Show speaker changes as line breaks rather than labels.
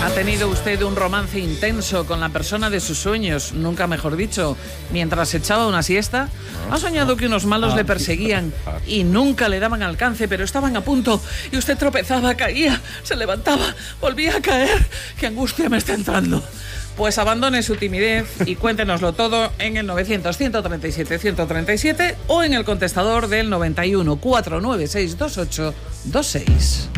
Ha tenido usted un romance intenso con la persona de sus sueños, nunca mejor dicho, mientras echaba una siesta. Ha soñado que unos malos le perseguían y nunca le daban alcance, pero estaban a punto y usted tropezaba, caía, se levantaba, volvía a caer. ¡Qué angustia me está entrando! Pues abandone su timidez y cuéntenoslo todo en el 900-137-137 o en el contestador del 91 496 2826.